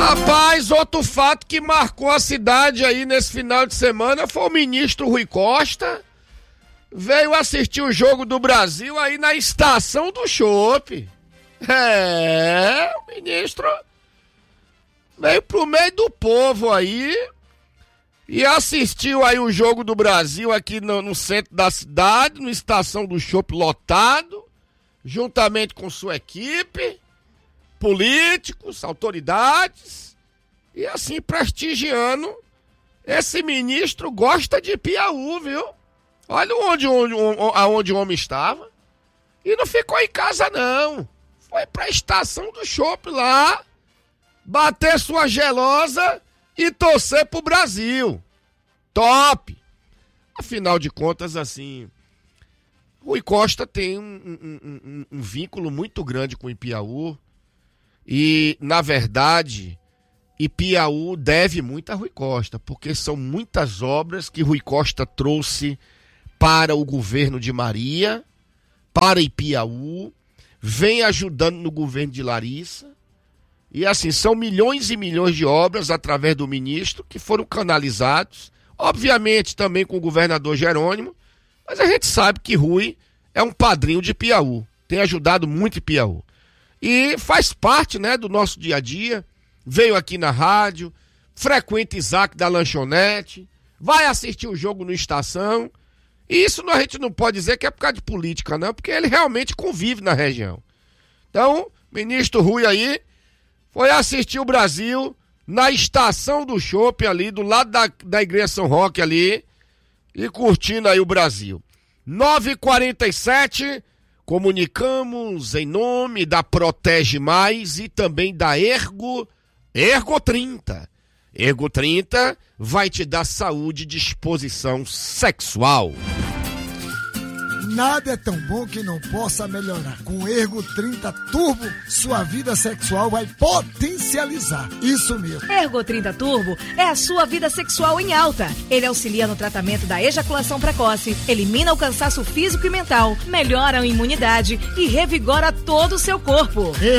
Rapaz, outro fato que marcou a cidade aí nesse final de semana foi o ministro Rui Costa. Veio assistir o jogo do Brasil aí na Estação do Chopp. O ministro veio pro meio do povo aí e assistiu aí o jogo do Brasil aqui no centro da cidade, na Estação do Chopp lotado, juntamente com sua equipe, políticos, autoridades, e assim prestigiando. Esse ministro gosta de Piauí, viu? Olha aonde o homem estava. E não ficou em casa, não. Foi pra Estação do Chopp lá, bater sua gelosa e torcer pro Brasil. Top! Afinal de contas, assim, Rui Costa tem um vínculo muito grande com o Ipiaú. E, na verdade, Ipiaú deve muito a Rui Costa, porque são muitas obras que Rui Costa trouxe para o governo de Maria, para Ipiaú, vem ajudando no governo de Larissa. E assim, são milhões e milhões de obras através do ministro que foram canalizados, obviamente também com o governador Jerônimo, mas a gente sabe que Rui é um padrinho de Ipiaú, tem ajudado muito Ipiaú. E faz parte, né, do nosso dia a dia, veio aqui na rádio, frequenta Isaac da lanchonete, vai assistir o jogo no Estação, e isso a gente não pode dizer que é por causa de política, não, porque ele realmente convive na região. Então, ministro Rui aí foi assistir o Brasil na Estação do Chopp ali, do lado da Igreja São Roque ali, e curtindo aí o Brasil. 9h47, comunicamos em nome da Protege Mais e também da Ergo 30. Ergo 30 vai te dar saúde e disposição sexual. Nada é tão bom que não possa melhorar. Com o Ergo 30 Turbo, sua vida sexual vai potencializar. Isso mesmo. Ergo 30 Turbo é a sua vida sexual em alta. Ele auxilia no tratamento da ejaculação precoce, elimina o cansaço físico e mental, melhora a imunidade e revigora todo o seu corpo.